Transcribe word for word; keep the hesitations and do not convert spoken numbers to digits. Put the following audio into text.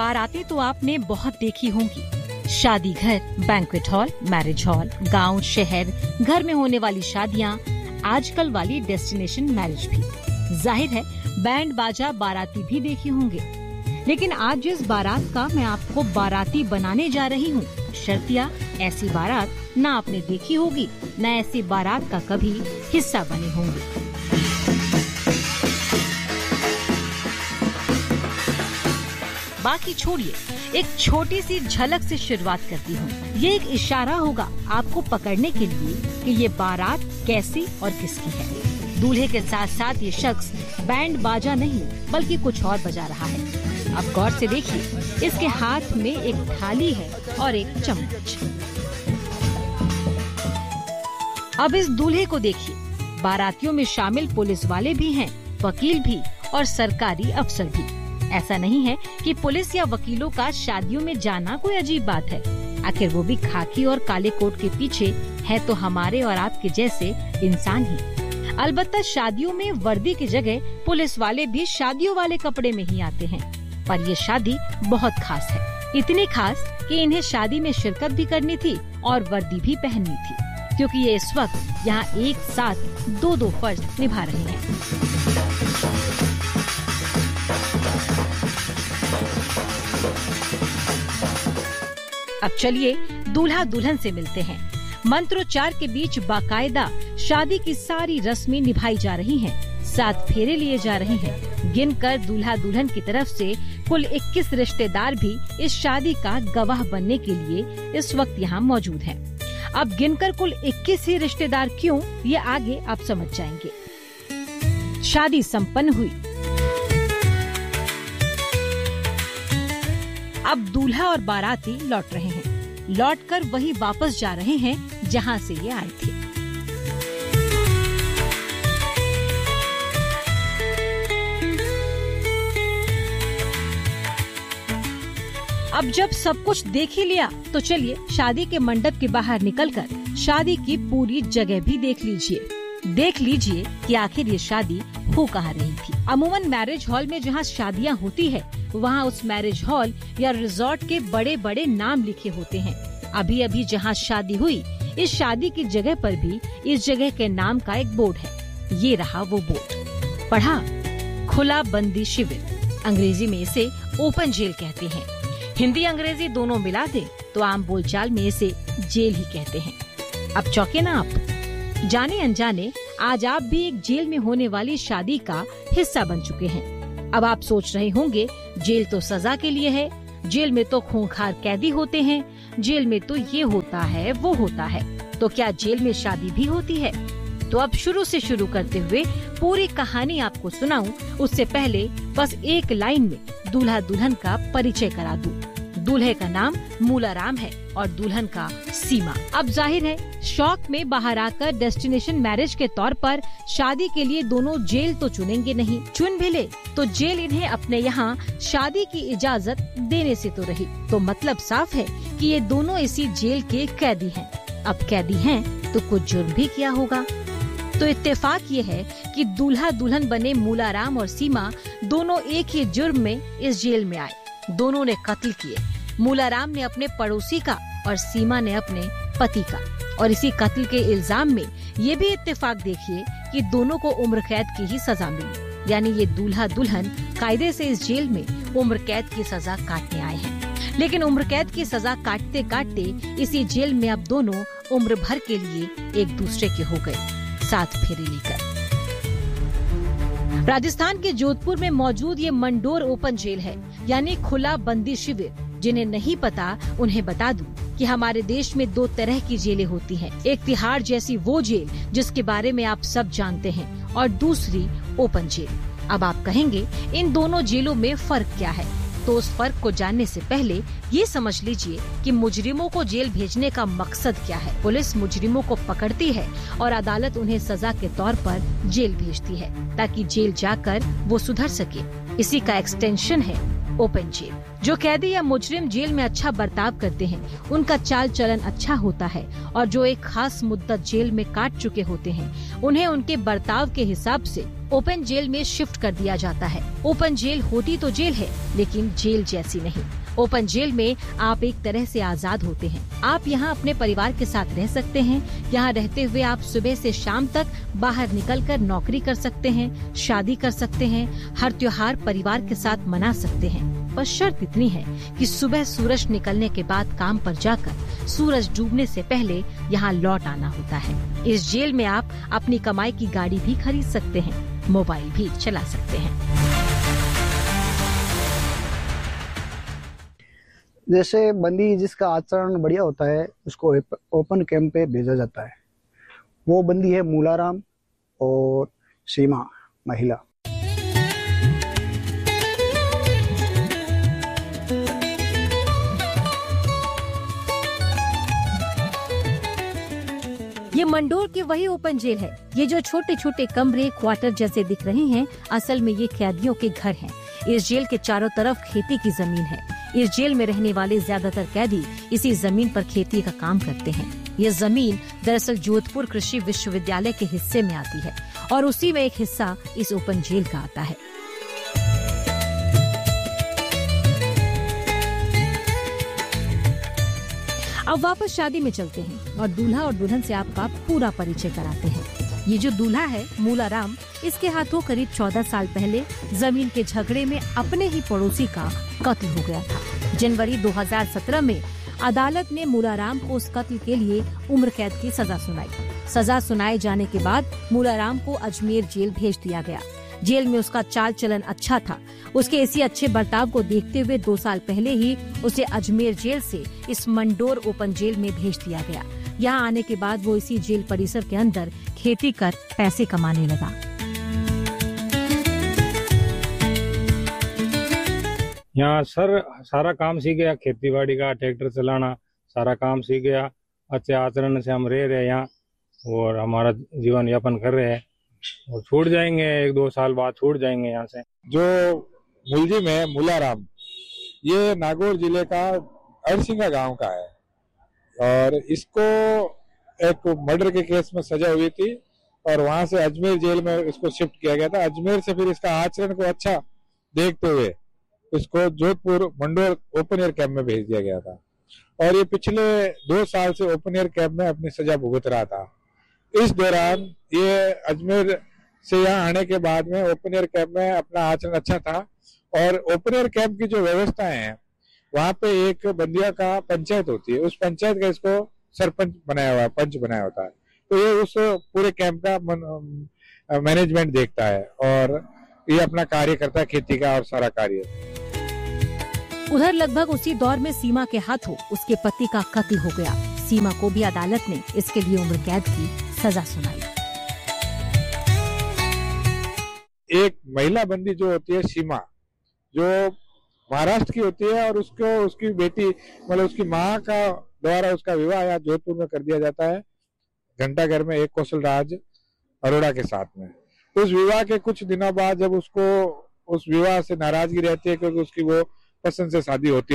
बारातें तो आपने बहुत देखी होंगी। शादी घर, बैंक्वेट हॉल, मैरिज हॉल, गांव, शहर, घर में होने वाली शादियां, आजकल वाली डेस्टिनेशन मैरिज भी। जाहिर है बैंड बाजा बाराती भी देखे होंगे, लेकिन आज जिस बारात का मैं आपको बाराती बनाने जा रही हूँ, शर्तिया ऐसी बारात न आपने देखी होगी, न ऐसी बारात का कभी हिस्सा बने होंगे। बाकी छोड़िए, एक छोटी सी झलक से शुरुआत करती हूँ। ये एक इशारा होगा आपको पकड़ने के लिए कि ये बारात कैसी और किसकी है। दूल्हे के साथ साथ ये शख्स बैंड बाजा नहीं बल्कि कुछ और बजा रहा है। अब गौर से देखिए, इसके हाथ में एक थाली है और एक चम्मच। अब इस दूल्हे को देखिए, बारातियों में शामिल पुलिस वाले भी हैं, वकील भी और सरकारी अफसर भी। ऐसा नहीं है कि पुलिस या वकीलों का शादियों में जाना कोई अजीब बात है। आखिर वो भी खाकी और काले कोट के पीछे है तो हमारे और आपके जैसे इंसान ही। अलबत्ता शादियों में वर्दी की जगह पुलिस वाले भी शादियों वाले कपड़े में ही आते हैं। पर ये शादी बहुत खास है, इतनी खास कि इन्हें शादी में शिरकत भी करनी थी और वर्दी भी पहननी थी, क्योंकि ये इस वक्त यहाँ एक साथ दो दो फर्ज निभा रहे हैं। अब चलिए दूल्हा दुल्हन से मिलते हैं। मंत्रोच्चार के बीच बाकायदा शादी की सारी रस्में निभाई जा रही हैं। सात फेरे लिए जा रहे हैं। गिनकर दूल्हा दुल्हन की तरफ से कुल इक्कीस रिश्तेदार भी इस शादी का गवाह बनने के लिए इस वक्त यहाँ मौजूद हैं। अब गिनकर कुल इक्कीस ही रिश्तेदार क्यों, ये आगे आप समझ जाएंगे। शादी संपन्न हुई। अब दूल्हा और बाराती लौट रहे हैं। लौटकर वही वापस जा रहे हैं जहां से ये आए थे। अब जब सब कुछ देख ही लिया तो चलिए शादी के मंडप के बाहर निकलकर शादी की पूरी जगह भी देख लीजिए। देख लीजिए कि आखिर ये शादी हो कहाँ रही थी। अमूमन मैरिज हॉल में जहाँ शादियाँ होती है, वहाँ उस मैरिज हॉल या रिजॉर्ट के बड़े बड़े नाम लिखे होते हैं। अभी अभी जहाँ शादी हुई, इस शादी की जगह पर भी इस जगह के नाम का एक बोर्ड है। ये रहा वो बोर्ड। पढ़ा, खुला बंदी शिविर। अंग्रेजी में इसे ओपन जेल कहते हैं। हिंदी अंग्रेजी दोनों मिला दे तो आम बोलचाल में इसे जेल ही कहते हैं। अब चौंके ना आप? जाने अनजाने आज आप भी एक जेल में होने वाली शादी का हिस्सा बन चुके हैं। अब आप सोच रहे होंगे, जेल तो सजा के लिए है, जेल में तो खूंखार कैदी होते हैं, जेल में तो ये होता है वो होता है, तो क्या जेल में शादी भी होती है? तो अब शुरू से शुरू करते हुए पूरी कहानी आपको सुनाऊं, उससे पहले बस एक लाइन में दूल्हा दुल्हन का परिचय करा दूं। दूल्हे का नाम मूलाराम है और दुल्हन का सीमा। अब जाहिर है शौक में बाहर आकर डेस्टिनेशन मैरिज के तौर पर शादी के लिए दोनों जेल तो चुनेंगे नहीं। चुन भी ले तो जेल इन्हें अपने यहाँ शादी की इजाजत देने से तो रही। तो मतलब साफ है कि ये दोनों इसी जेल के कैदी हैं। अब कैदी हैं तो कुछ जुर्म भी किया होगा। तो इत्तेफाक ये है कि दूल्हा दुल्हन बने मूलाराम और सीमा दोनों एक ही जुर्म में इस जेल में आए। दोनों ने कत्ल किए। मूलाराम ने अपने पड़ोसी का और सीमा ने अपने पति का। और इसी कत्ल के इल्जाम में ये भी इत्तेफाक देखिए कि दोनों को उम्र कैद की ही सजा मिली। यानी ये दूल्हा दुल्हन कायदे से इस जेल में उम्र कैद की सजा काटने आए हैं। लेकिन उम्र कैद की सजा काटते काटते इसी जेल में अब दोनों उम्र भर के लिए एक दूसरे के हो गए, साथ फेरे लेकर। राजस्थान के जोधपुर में मौजूद ये मंडोर ओपन जेल है, यानी खुला बंदी शिविर। जिन्हें नहीं पता उन्हें बता दूं कि हमारे देश में दो तरह की जेलें होती हैं। एक तिहाड़ जैसी वो जेल जिसके बारे में आप सब जानते हैं, और दूसरी ओपन जेल। अब आप कहेंगे इन दोनों जेलों में फर्क क्या है? तो उस फर्क को जानने से पहले ये समझ लीजिए कि मुजरिमों को जेल भेजने का मकसद क्या है। पुलिस मुजरिमों को पकड़ती है और अदालत उन्हें सजा के तौर पर जेल भेजती है, ताकि जेल जाकर वो सुधर सके। इसी का एक्सटेंशन है ओपन जेल। जो कैदी या मुजरिम जेल में अच्छा बर्ताव करते हैं, उनका चाल चलन अच्छा होता है, और जो एक खास मुद्दत जेल में काट चुके होते हैं, उन्हें उनके बर्ताव के हिसाब से ओपन जेल में शिफ्ट कर दिया जाता है। ओपन जेल होती तो जेल है, लेकिन जेल जैसी नहीं। ओपन जेल में आप एक तरह से आजाद होते हैं। आप यहाँ अपने परिवार के साथ रह सकते हैं। यहाँ रहते हुए आप सुबह से शाम तक बाहर निकलकर नौकरी कर सकते हैं, शादी कर सकते हैं, हर त्योहार परिवार के साथ मना सकते हैं। पर शर्त इतनी है कि सुबह सूरज निकलने के बाद काम पर जाकर सूरज डूबने से पहले यहाँ लौट आना होता है। इस जेल में आप अपनी कमाई की गाड़ी भी खरीद सकते हैं, मोबाइल भी चला सकते हैं। जैसे बंदी जिसका आचरण बढ़िया होता है उसको ओपन कैंप पे भेजा जाता है। वो बंदी है मूलाराम और सीमा महिला। ये मंडोर की वही ओपन जेल है। ये जो छोटे छोटे कमरे क्वार्टर जैसे दिख रहे हैं, असल में ये कैदियों के घर हैं। इस जेल के चारों तरफ खेती की जमीन है। इस जेल में रहने वाले ज्यादातर कैदी इसी जमीन पर खेती का काम करते हैं। ये जमीन दरअसल जोधपुर कृषि विश्वविद्यालय के हिस्से में आती है और उसी में एक हिस्सा इस ओपन जेल का आता है। अब वापस शादी में चलते हैं और दूल्हा और दुल्हन से आपका पूरा परिचय कराते हैं। ये जो दूल्हा है मूलाराम, इसके हाथों करीब चौदह साल पहले जमीन के झगड़े में अपने ही पड़ोसी का कत्ल हो गया था। जनवरी दो हज़ार सत्रह में अदालत ने मूलाराम को उस कत्ल के लिए उम्र कैद की सजा सुनाई। सजा सुनाए जाने के बाद मूलाराम को अजमेर जेल भेज दिया गया। जेल में उसका चाल चलन अच्छा था। उसके इसी अच्छे बर्ताव को देखते हुए दो साल पहले ही उसे अजमेर जेल से इस मंडोर ओपन जेल में भेज दिया गया। यहाँ आने के बाद वो इसी जेल परिसर के अंदर खेती कर पैसे कमाने लगा। यहाँ सर सारा काम सीख गया, खेती बाड़ी का, ट्रैक्टर चलाना, सारा काम सीख गया। अच्छे आचरण से हम रह रहे यहाँ और हमारा जीवन यापन कर रहे हैं और छूट जाएंगे, एक दो साल बाद छूट जाएंगे यहाँ से। जो मुलजिम है मूलाराम, ये नागौर जिले का अड़सिंगा गांव का है और इसको एक मर्डर के केस में सजा हुई थी और वहां से अजमेर जेल में इसको शिफ्ट किया गया था। अजमेर से फिर इसका आचरण को अच्छा देखते हुए इसको Jodhpur Mandore open air camp में भेज दिया गया था और ये पिछले दो साल से ओपन एयर कैंप में अपनी सजा भुगत रहा था। इस दौरान ये अजमेर से यहाँ आने के बाद में ओपन एयर कैंप में अपना आचरण अच्छा था और ओपन एयर कैंप की जो व्यवस्थाएं हैं वहाँ पे एक बंदिया का पंचायत होती है, उस पंचायत का इसको सरपंच बनाया हुआ है, पंच बनाया होता है। तो ये उस पूरे कैंप का मैनेजमेंट देखता है और ये अपना कार्य करता है, खेती का और सारा कार्य। उधर लगभग उसी दौर में सीमा के हाथों उसके पति का कत्ल हो गया। सीमा को भी अदालत ने इसके लिए उम्र कैद की सजा सुनाई। एक महिला बंदी जो होती है सीमा, जो महाराष्ट्र की होती है और उसको उसकी बेटी मतलब उसकी माँ का द्वारा उसका विवाह यहाँ जोधपुर में कर दिया जाता है घंटाघर में एक कौशल राज अरोड़ा के साथ में। उस विवाह के कुछ दिनों बाद जब उसको उस विवाह से नाराजगी रहती है क्योंकि उसकी वो पसंद से शादी होती है